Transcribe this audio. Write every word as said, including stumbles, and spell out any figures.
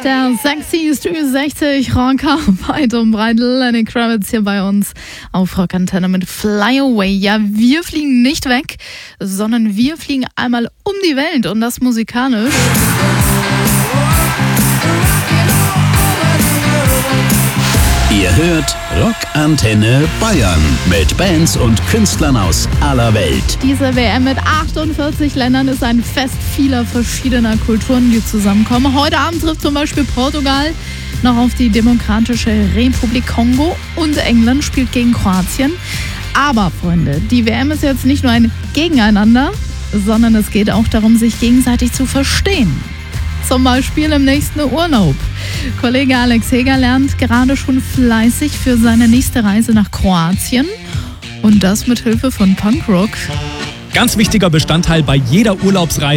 Der Sexiest Ü sechzig Rocker weit und breit, Lenny Kravitz hier bei uns auf Rockantenne mit Fly Away. Ja, wir fliegen nicht weg, sondern wir fliegen einmal um die Welt und das musikalisch. Ihr hört Rockantenne Bayern mit Bands und Künstlern aus aller Welt. Diese W M mit achtundvierzig Ländern ist ein Fest vieler verschiedener Kulturen, die zusammenkommen. Heute Abend trifft zum Beispiel Portugal noch auf die Demokratische Republik Kongo und England spielt gegen Kroatien. Aber, Freunde, die W M ist jetzt nicht nur ein Gegeneinander, sondern es geht auch darum, sich gegenseitig zu verstehen. Zum Beispiel im nächsten Urlaub. Kollege Alex Heger lernt gerade schon fleißig für seine nächste Reise nach Kroatien. Und das mit Hilfe von Punkrock. Ganz wichtiger Bestandteil bei jeder Urlaubsreise